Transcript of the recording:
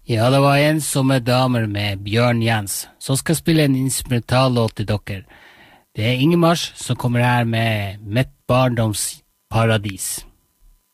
Ja, det var Ensomme damer med Bjørn Jens, som skal spille en instrumentallåt til dere. Det er Ingemars som kommer her med Mitt barndoms paradis.